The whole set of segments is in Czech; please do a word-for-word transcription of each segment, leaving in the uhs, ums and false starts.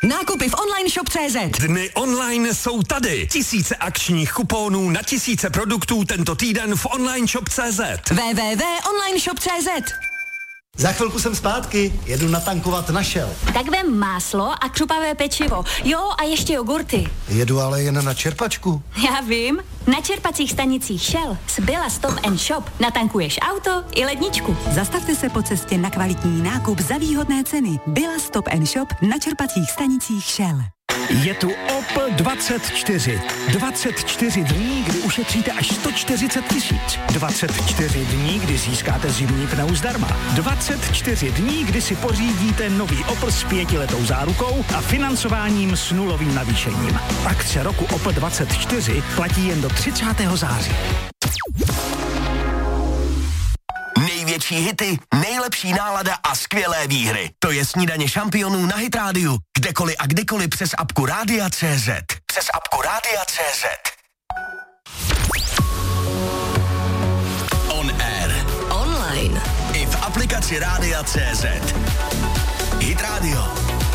Nákupy v online shop tečka cé zet. Dny online jsou tady. Tisíce akčních kuponů na tisíce produktů tento týden v online shop tečka cé zet. w w w tečka online shop tečka cé zet. Za chvilku jsem zpátky, jedu natankovat na Shell. Tak vem máslo a křupavé pečivo. Jo, a ještě jogurty. Jedu ale jen na čerpačku. Já vím. Na čerpacích stanicích Shell z Billa Stop and Shop natankuješ auto i ledničku. Zastavte se po cestě na kvalitní nákup za výhodné ceny. Billa Stop and Shop na čerpacích stanicích Shell. Je tu Opel dvacet čtyři. dvacet čtyři dní, kdy ušetříte až sto čtyřicet tisíc. dvacet čtyři dní, kdy získáte zimní pneu zdarma. dvacet čtyři dní, kdy si pořídíte nový Opel s pětiletou zárukou a financováním s nulovým navýšením. Akce roku Opel dvacet čtyři platí jen do třicátého září. Největší hity, nejlepší nálada a skvělé výhry. To je Snídaně šampionů na Hit Rádiu. Kdekoliv a kdykoliv přes apku Rádia tečka cé zet. Přes apku Rádia tečka cé zet. On air. Online. I v aplikaci Rádia tečka cé zet. Hit Radio.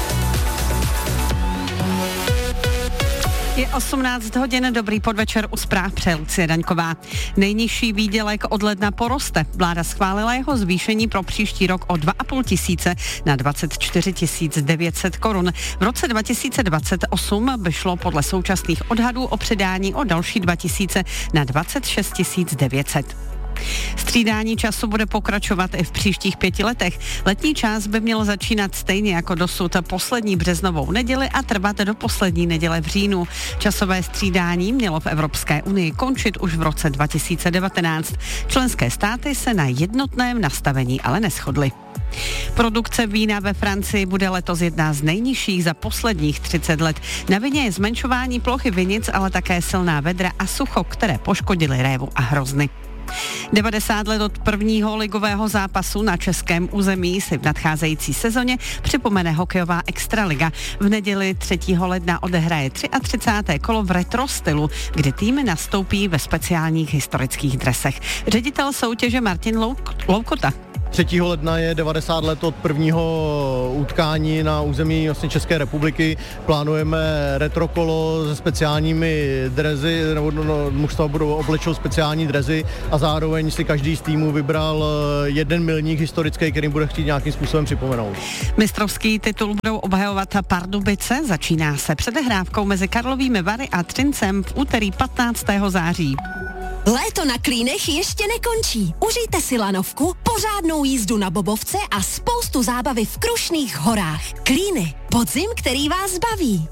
Je osmnáct hodin, dobrý podvečer, u zpráv přeje Lucie Daňková. Nejnižší výdělek od ledna poroste. Vláda schválila jeho zvýšení pro příští rok o dva a půl tisíce na dvacet čtyři tisíc devět set korun. V roce dva tisíce dvacet osm by šlo podle současných odhadů o přidání o další dva tisíce na dvacet šest tisíc devět set. Střídání času bude pokračovat i v příštích pěti letech. Letní čas by měl začínat stejně jako dosud poslední březnovou neděli a trvat do poslední neděle v říjnu. Časové střídání mělo v Evropské unii končit už v roce dva tisíce devatenáct. Členské státy se na jednotném nastavení ale neshodly. Produkce vína ve Francii bude letos jedna z nejnižších za posledních třicet let. Na vině je zmenšování plochy vinic, ale také silná vedra a sucho, které poškodily révu a hrozny. devadesát let od prvního ligového zápasu na českém území si v nadcházející sezóně připomene hokejová extraliga. V neděli třetího ledna odehraje třicáté třetí kolo v retro stylu, kdy týmy nastoupí ve speciálních historických dresech. Ředitel soutěže Martin Louk- Loukota. třetího ledna je devadesát let od prvního utkání na území vlastně České republiky. Plánujeme retrokolo se speciálními drezy, nebo no, mužstva budou oblečou speciální drezy a zároveň si každý z týmů vybral jeden milník historický, kterým bude chtít nějakým způsobem připomenout. Mistrovský titul budou obhajovat Pardubice. Začíná se předehrávkou mezi Karlovými Vary a Třincem v úterý patnáctého září. Léto na Klínech ještě nekončí. Užijte si lanovku, pořádnou jízdu na bobovce a spoustu zábavy v Krušných horách. Klíny, podzim, který vás baví.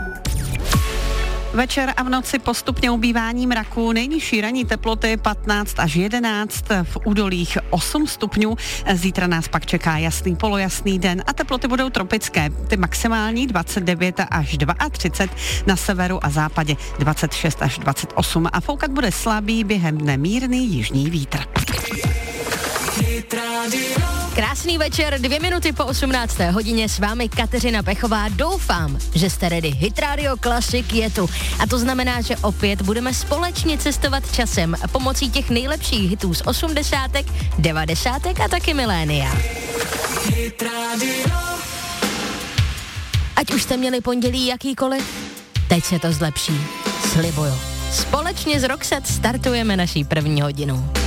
Večer a v noci postupně ubývání mraků, nejnižší ranní teploty patnáct až jedenáct, v údolích osm stupňů. Zítra nás pak čeká jasný polojasný den a teploty budou tropické. Ty maximální dvacet devět až třicet dva, na severu a západě dvacet šest až dvacet osm a foukat bude slabý, během dne mírný jižní vítr. Krásný večer, dvě minuty po osmnácté hodině, s vámi Kateřina Pechová. Doufám, že jste ready. Hit Radio Classic je tu. A to znamená, že opět budeme společně cestovat časem pomocí těch nejlepších hitů z osmdesátek, devadesátek a taky milénia. Hit Radio. Ať už jste měli pondělí jakýkoliv, teď se to zlepší. Slibuju. Společně s Roxette startujeme naší první hodinu.